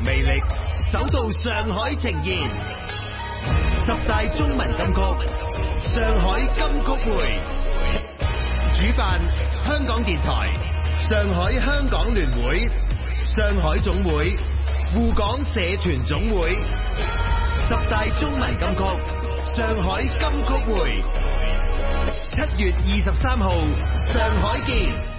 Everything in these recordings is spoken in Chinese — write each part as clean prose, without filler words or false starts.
魅力，首度上海呈現10大中文金曲，上海金曲會，主辦香港電台、上海香港聯會、上海總會、滬港社團總會，10大中文金曲，上海金曲會，7月23號，上海見。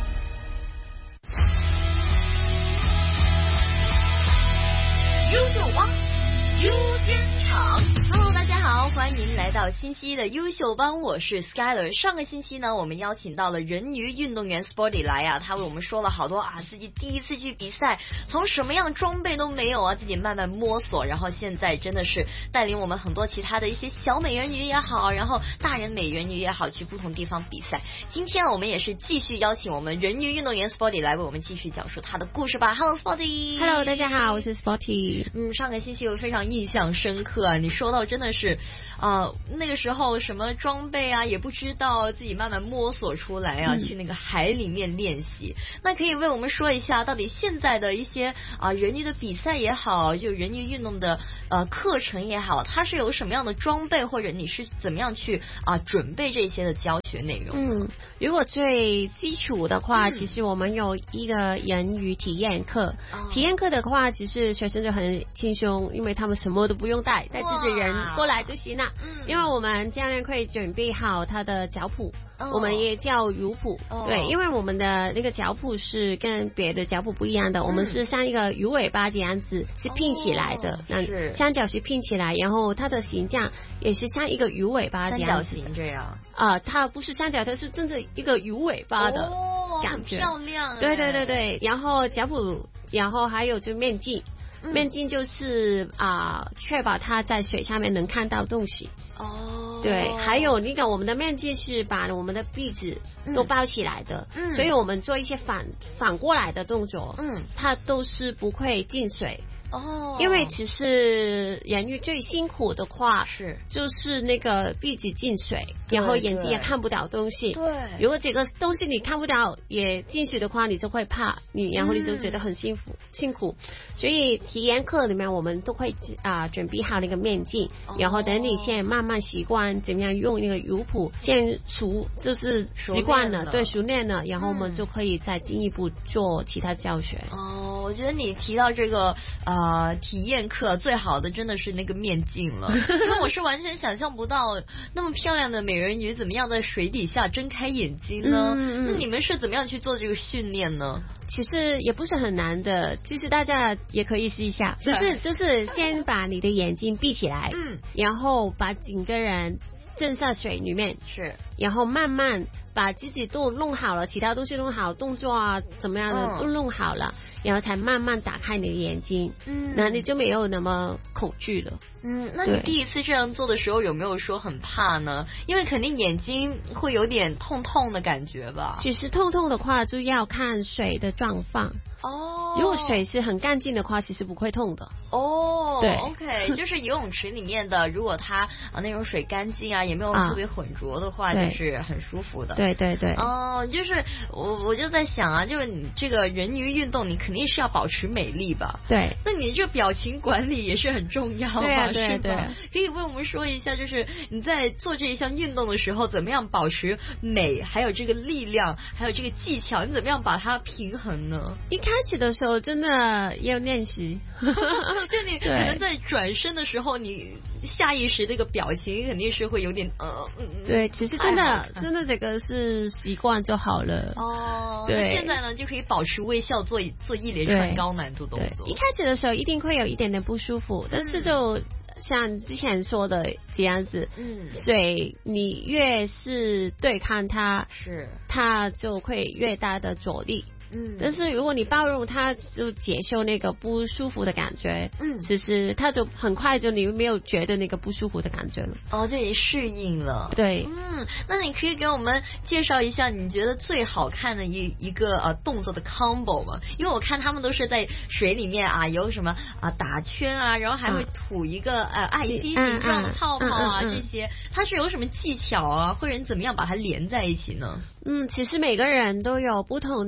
优秀帮优先场 ，Hello， 大家好，欢迎来到星期一的优秀帮，我是 Skyler。上个星期呢，我们邀请到了人鱼运动员 Sporty 来啊，他为我们说了好多啊，自己第一次去比赛，从什么样的装备都没有啊，自己慢慢摸索，然后现在真的是带领我们很多其他的一些小美人鱼也好，然后大人美人鱼也好，去不同地方比赛。今天我们也是继续邀请我们人鱼运动员 Sporty 来为我们继续讲述他的故事吧。Hello Sporty。Hello， 大家好，我是 Sporty。 上个星期我非常印象深刻啊，你说到真的是，那个时候什么装备啊也不知道，自己慢慢摸索出来啊，去那个海里面练习。那可以为我们说一下，到底现在的一些人鱼的比赛也好，就人鱼运动的课程也好，它是有什么样的装备，或者你是怎么样去准备这些的教学内容？ 如果最基础的话，其实我们有一个人鱼体验课。体验课的话，其实学生就很轻松，因为他们什么都不用带自己人过来就行了。因为我们教练会准备好他的脚蹼，我们也叫鱼蹼。对，因为我们的那个脚蹼是跟别的脚蹼不一样的，我们是像一个鱼尾巴这样子是拼起来的，那三角形拼起来，然后它的形状也是像一个鱼尾巴这样子。 三角形这样它不是三角，它是真的一个鱼尾巴的感觉， 很漂亮。 对，然后脚蹼，然后还有就面镜。面镜就是确保它在水下面能看到东西。对，还有那个我们的面镜是把我们的鼻子都包起来的，所以我们做一些反过来的动作，它都是不会进水。因为其实人鱼最辛苦的话就是那个鼻子进水，然后眼睛也看不到东西。对，如果这个东西你看不到也进水的话，你就会怕然后你就觉得很辛苦。所以体验课里面我们都会准备好那个面镜，然后等你先慢慢习惯怎么样用那个鱼蹼，先就是习惯了，对，熟练了，然后我们就可以再进一步做其他教学。 我觉得你提到这个体验课最好的真的是那个面镜了，因为我是完全想象不到那么漂亮的美人鱼怎么样在水底下睁开眼睛呢？那你们是怎么样去做这个训练呢？ 其实也不是很难的，其实大家也可以试一下，就是先把你的眼睛闭起来，然后把整个人浸下水里面，然后慢慢把自己都弄好了，其他东西弄好，动作怎么样的都弄好了，然后才慢慢打开你的眼睛，那你就没有那么恐惧了。 那你第一次这样做的时候有没有说很怕呢？因为肯定眼睛会有点痛的感觉吧。 其实痛的话就要看水的状况。如果水是很干净的话，其实不会痛的。对 OK 就是游泳池里面的，如果它那种水干净也没有特别浑浊的话，就是很舒服的。 对就是我就在想就是你这个人鱼运动，你肯定是要保持美丽吧？ 对， 那你这表情管理也是很重要吧？ 对， 可以为我们说一下，就是你在做这一项运动的时候，怎么样保持美，还有这个力量，还有这个技巧，你怎么样把它平衡呢？ 一开始的时候真的要练习， 就你可能在转身的时候，你下意识这个表情肯定是会有点对，其实真的这个是习惯就好了。对， 那现在呢就可以保持微笑，做一连串高难度动作。 一开始的时候一定会有一点点不舒服，但是就像之前说的这样子，水你越是对抗它，它就会越大的阻力。但是如果你包容它，就接受那个不舒服的感觉，其实它就很快就你没有觉得那个不舒服的感觉了。 就已经适应了。 对， 那你可以给我们介绍一下你觉得最好看的一个动作的 combo 吗？因为我看他们都是在水里面有什么打圈然后还会吐一个爱心形状的泡泡这些，它是有什么技巧或者你怎么样把它连在一起呢？ 其实每个人都有不同的年纪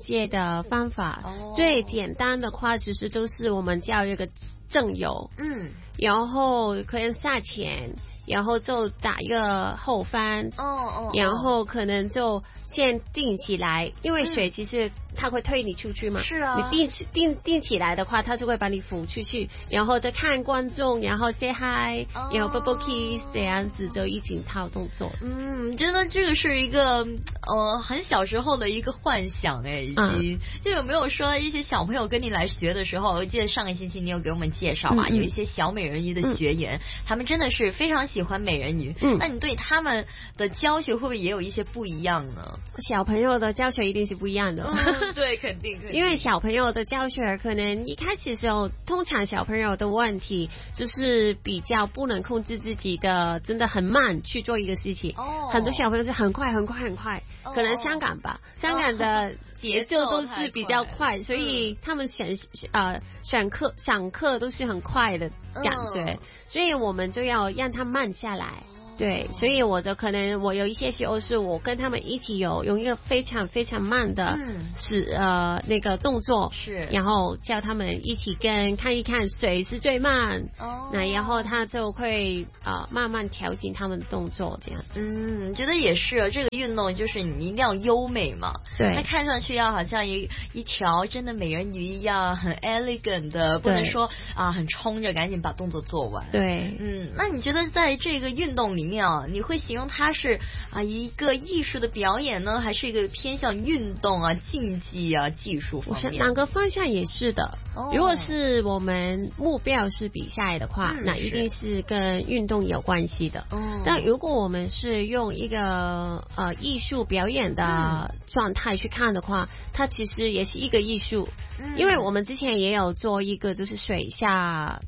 介的方法。最简单的话，其实就是我们叫一个正游，然后可能下潜，然后就打一个后翻，然后可能就先定起来，因为水其实它会推你出去嘛， 是啊， 你定起来的话，它就会把你扶出去，然后再看观众，然后 say hi，然后 bubble kiss 这样子就一整套动作。 觉得这个是一个很小时候的一个幻想哎，以及就有没有说一些小朋友跟你来学的时候，我记得上个星期你有给我们介绍嘛，有一些小美人鱼的学员，他们真的是非常喜欢美人鱼，那你对他们的教学会不会也有一些不一样呢？ 小朋友的教学一定是不一样的， 对，肯定， 因为小朋友的教学可能一开始的时候，通常小朋友的问题就是比较不能控制自己的，真的很慢去做一个事情。很多小朋友是很快，可能香港吧，香港的节奏都是比较快，所以他们上课都是很快的感觉，所以我们就要让他慢下来。对，所以我有一些时候是我跟他们一起用一个非常非常慢的那个动作，是，然后叫他们一起看一看水是最慢，那然后他就会慢慢调整他们的动作这样子。 觉得也是，这个运动就是你一定要优美嘛，对，那看上去要好像一条真的美人鱼一样，很 elegant 的，不能说很冲着赶紧把动作做完。 对， 那你觉得在这个运动里面你会形容它是一个艺术的表演呢，还是一个偏向运动竞技技术方面？ 两个方向也是的。如果是我们目标是比赛的话，那一定是跟运动有关系的。但如果我们是用一个艺术表演的状态去看的话，它其实也是一个艺术。因为我们之前也有做一个就是水下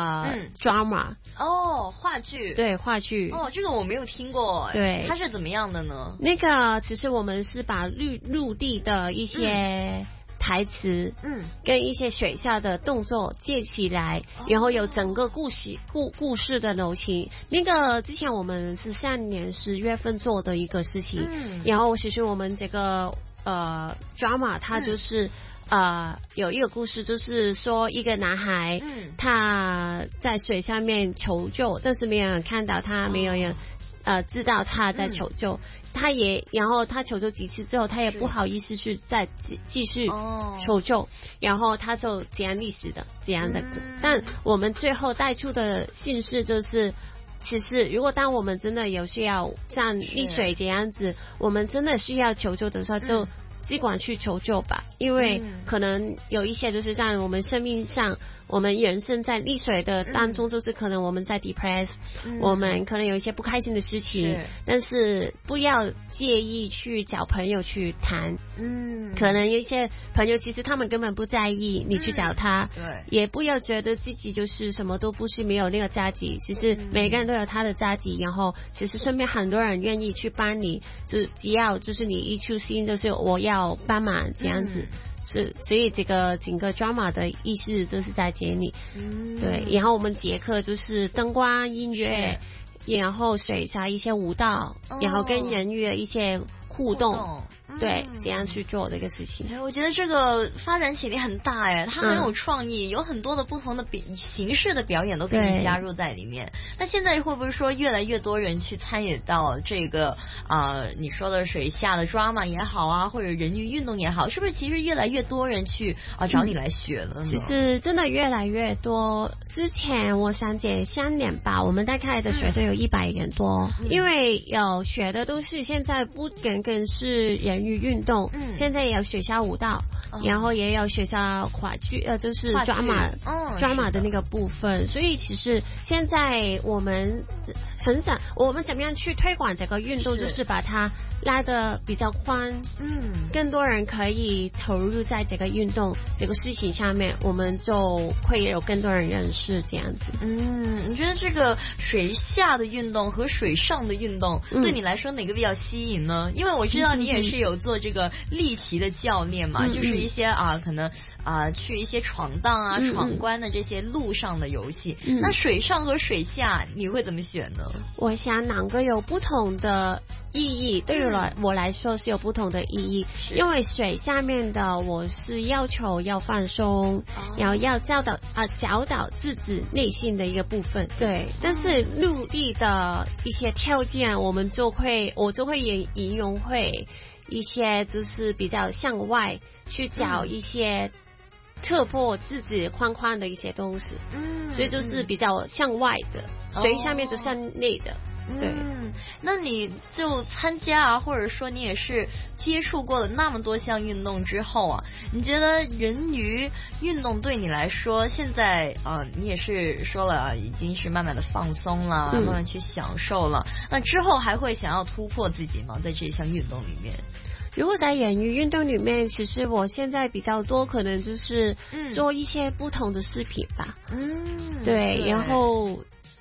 drama 话剧， 对，话剧这个我没有听过， 对， 它是怎么样的呢？ 那个其实我们是把陆地的一些台词跟一些水下的动作接起来，然后有整个故事的流行。那个之前我们是上年10月份做的一个事情，然后其实我们这个drama 它就是有一个故事，就是说一个男孩，他在水下面求救，但是没有人看到他，没有人知道他在求救。然后他求救几次之后，他也不好意思去再继续求救，然后他就这样历史的这样的。但我们最后带出的信息就是，其实如果当我们真的有需要像溺水这样子，我们真的需要求救的时候，就尽管去求救吧，因为可能有一些就是在我们生命上，我们人生在溺水的当中，就是可能我们在 depress，我们可能有一些不开心的事情，但是不要介意去找朋友去谈，可能有一些朋友其实他们根本不在意你去找他，对，也不要觉得自己就是什么都不是，没有那个价值，其实每个人都有他的价值，然后其实身边很多人愿意去帮你，就只要就是你一出心就是我要帮忙这样子。所以这个整个 drama 的意思就是在接你，对，然后我们节课就是灯光、音乐，然后水下一些舞蹈，然后跟人鱼的一些互动。对，这样去做这个事情。 我觉得这个发展潜力很大哎，它很有创意，有很多的不同的形式的表演都可以加入在里面。那现在会不会说越来越多人去参与到这个你说的水下的 drama 也好或者人鱼运动也好，是不是其实越来越多人去找你来学了呢？ 其实真的越来越多。之前我想解3年吧，我们大概的学生有100人多，因为有学的都是现在不仅仅是人鱼运动，现在也有学校舞蹈，然后也有学校话剧，就是 drama 的那个部分。所以其实现在我们很想，我们怎么样去推广这个运动，就是把它拉得比较宽，更多人可以投入在这个运动这个事情上面，我们就会有更多人认识这样子。 你觉得这个水下的运动和水上的运动对你来说哪个比较吸引呢？因为我知道你也是有做这个立旗的教练嘛，就是一些可能去一些闯荡啊、闯关的这些路上的游戏。那水上和水下你会怎么选呢？ 我想两个有不同的意义，对于我来说是有不同的意义。因为水下面的我是要求要放松，然后要教导自己内心的一个部分。对，但是陆地的一些条件，我就会引用会一些就是比较向外去找一些突破自己框框的一些东西。所以就是比较向外的，水下面就向内的。对， 那你就参加啊，或者说你也是接触过了那么多项运动之后啊，你觉得人鱼运动对你来说，现在你也是说了已经是慢慢的放松了，慢慢去享受了，那之后还会想要突破自己吗？在这项运动里面？ 如果在人鱼运动里面，其实我现在比较多可能就是做一些不同的视频吧。对，然后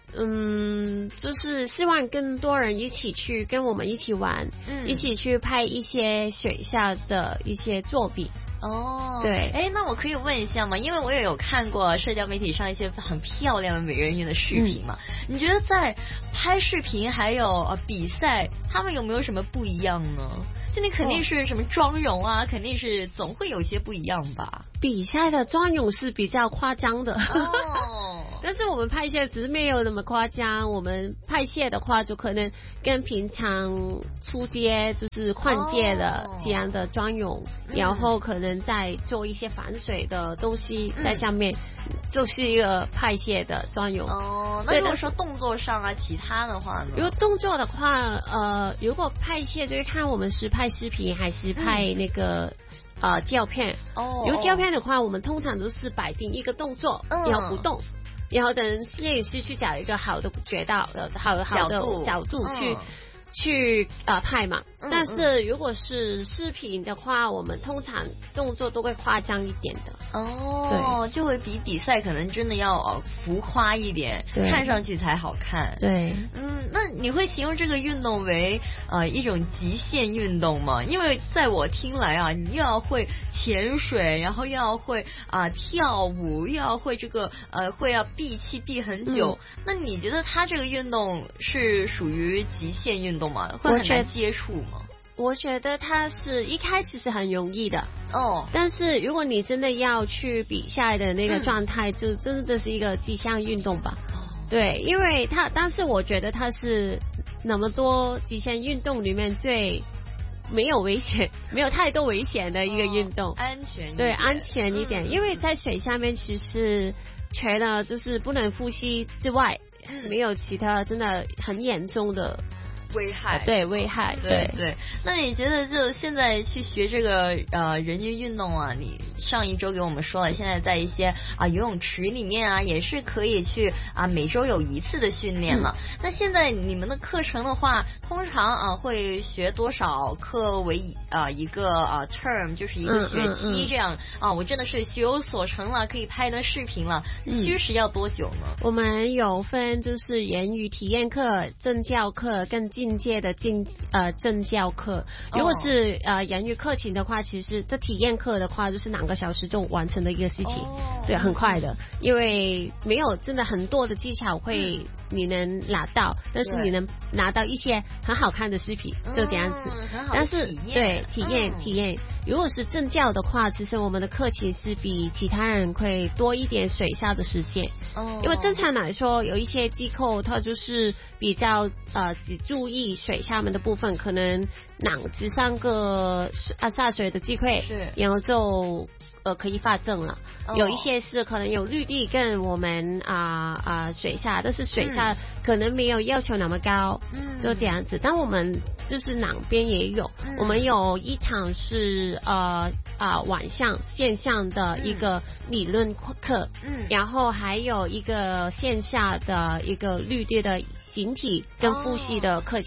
就是希望更多人一起去跟我们一起玩，一起去拍一些水下的一些作品。对， 那我可以问一下吗？因为我也有看过社交媒体上一些很漂亮的美人鱼的视频嘛。你觉得在拍视频还有比赛，他们有没有什么不一样呢？就你肯定是什么妆容啊，肯定是总会有些不一样吧？ 比赛的妆容是比较夸张的。但是我们拍摄只是没有那么夸张，我们拍摄的话就可能跟平常出街就是换届的这样的妆容，然后可能再做一些防水的东西在上面，就是一个拍摄的妆容。 那如果说动作上啊，其他的话呢？ 如果动作的话，如果拍摄就是看我们是拍视频还是拍那个胶片。如果胶片的话，我们通常都是摆定一个动作，然后不动。然后等摄影师去找一个好的好的角度去拍嘛。但是如果是视频的话，我们通常动作都会夸张一点的。 对，就会比比赛可能真的要浮夸一点，看上去才好看。 对， 那你会形容这个运动为一种极限运动吗？因为在我听来啊，你又要会潜水，然后又要会跳舞，又要会这个会要闭气闭很久。那你觉得它这个运动是属于极限运动吗？会很难接触吗？ 我觉得它是一开始是很容易的但是如果你真的要去比赛的那个状态，就真的是一个极限运动吧。对，因为但是我觉得它是那么多极限运动里面最没有危险，没有太多危险的一个运动， 安全一点。 对，安全一点。因为在水下面其实除了就是不能呼吸之外，没有其他真的很严重的危害。 对，危害。 对。那你觉得就现在去学这个人鱼运动啊，你上一周给我们说了，现在在一些游泳池里面啊，也是可以去每周有一次的训练了。那现在你们的课程的话，通常会学多少课为一个term， 就是一个学期这样我真的是学有所成了，可以拍的视频了。需时要多久呢？ 我们有分就是人鱼体验课、正教课跟进阶的正教课。如果是人鱼课程的话，其实这体验课的话就是2个小时就完成的一个事情。对，很快的，因为没有真的很多的技巧会你能拿到，但是你能拿到一些很好看的视频，就这样子。但是对体验，如果是正教的话，其实我们的课程是比其他人会多一点水下的时间。因为正常来说，有一些机构它就是比较只注意水下面的部分，可能只3个下水的机会，然后就可以发证了。有一些是可能有绿地跟我们水下，但是水下可能没有要求那么高，就这样子。但我们就是两边也有，我们有一堂是晚上线上的一个理论课，然后还有一个线下的一个绿地的形体跟呼吸的课程。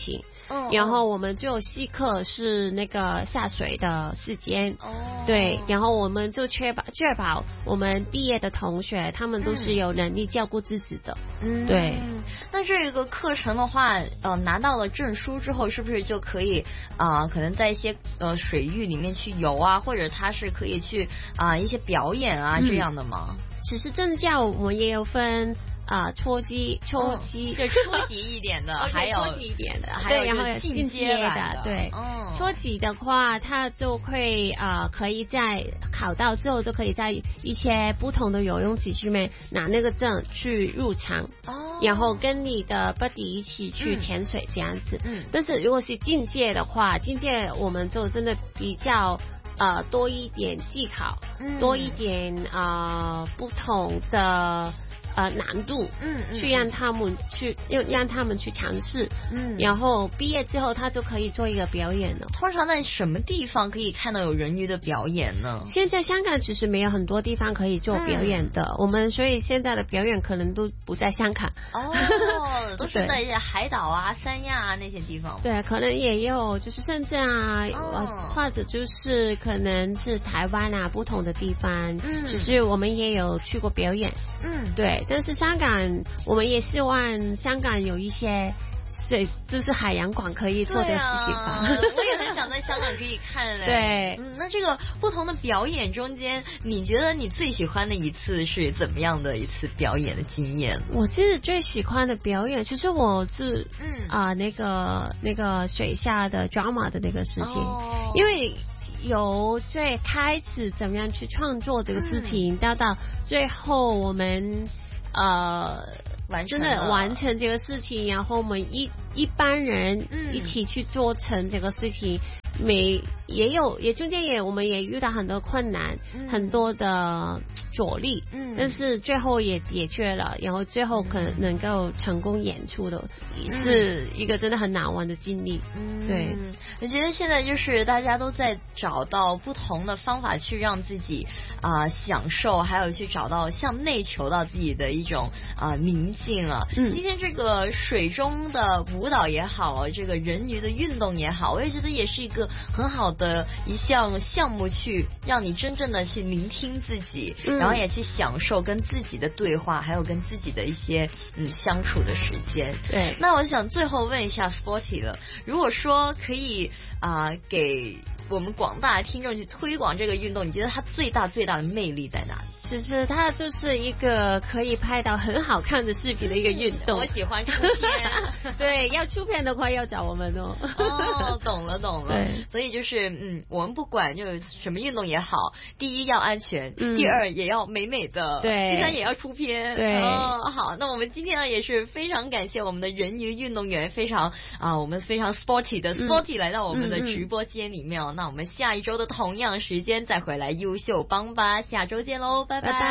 然后我们就有稀课是那个下水的时间，对，然后我们就确保我们毕业的同学他们都是有能力照顾自己的，对。 那这个课程的话，拿到了证书之后，是不是就可以可能在一些水域里面去游啊，或者它是可以去一些表演啊这样的吗？ 其实证照我们也有分初级对，初级一点的，还有初级一点的， 还有然后进阶的， 对，初级的话，它就会可以在考到之后就可以在一些不同的游泳池里面拿那个证去入场，然后跟你的 buddy 一起去潜水这样子。但是如果是进阶的话，进阶我们就真的比较多一点技巧，多一点不同的难度，去让他们去尝试，然后毕业之后他就可以做一个表演了。 通常在什么地方可以看到有人鱼的表演呢？ 现在香港其实没有很多地方可以做表演的，我们所以现在的表演可能都不在香港， 都是在一些海岛啊、三亚啊那些地方。 对，可能也有就是深圳或者就是可能是台湾啊不同的地方，其实我们也有去过表演，对。但是香港，我们也希望香港有一些就是海洋馆可以做这个事情吧。 我也很想在香港可以看嘞。 对， 那这个不同的表演中间，你觉得你最喜欢的一次是怎么样的一次表演的经验？ 我其实最喜欢的表演，其实我是那个水下的 drama 的那个事情，因为由最开始怎么样去创作这个事情，到最后我们真的完成这个事情，然后我们一般人一起去做成这个事情，也中间我们也遇到很多困难，很多的阻力，但是最后也解决了，然后最后可能能够成功演出的，是一个真的很难忘的经历。对， 我觉得现在就是大家都在找到不同的方法去让自己享受，还有去找到向内求到自己的一种宁静啊。今天这个水中的舞蹈也好，这个人鱼的运动也好，我也觉得也是一个很好的一项项目，去让你真正的去聆听自己，然后也去享受跟自己的对话，还有跟自己的一些相处的时间。 对， 那我想最后问一下 Sporty 了，如果说可以给我们广大的听众去推广这个运动，你觉得它最大的魅力在哪里？ 其实它就是一个可以拍到很好看的视频的一个运动。 我喜欢出片。 对，要出片的话要找我们哦。 懂了。对，所以就是我们不管就是什么运动也好，第一要安全，第二也要美美的， 对， 第三也要出片。 对， 好，那我们今天呢也是非常感谢我们的人鱼运动员，我们非常 sporty 的 sporty 来到我们的直播间里面那我们下一周的同样时间再回来优秀帮吧，下周见喽，拜拜。